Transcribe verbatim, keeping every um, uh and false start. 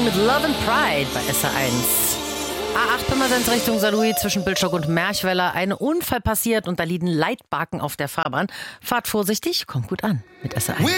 mit Love and Pride bei S R eins. A acht Pirmasens Richtung Saarlouis zwischen Bülschow und Merchweiler. Ein Unfall passiert und da liegen Leitbalken auf der Fahrbahn. Fahrt vorsichtig, kommt gut an mit S R eins.